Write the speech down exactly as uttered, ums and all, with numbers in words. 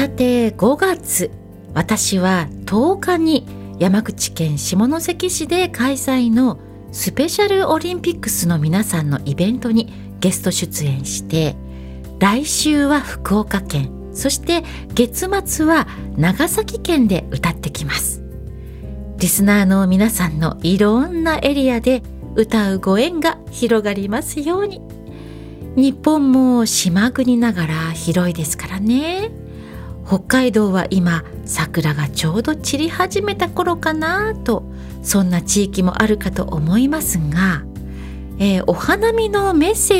さてごがつ、私はとおかに山口県下関市で開催のスペシャルオリンピックスの皆さんのイベントにゲスト出演して、来週は福岡県、そして月末は長崎県で歌ってきます。リスナーの皆さんのいろんなエリアで歌うご縁が広がりますように。日本も島国ながら広いですからね。北海道は今桜がちょうど散り始めた頃かなと、そんな地域もあるかと思いますが、えーお花見のメッセージ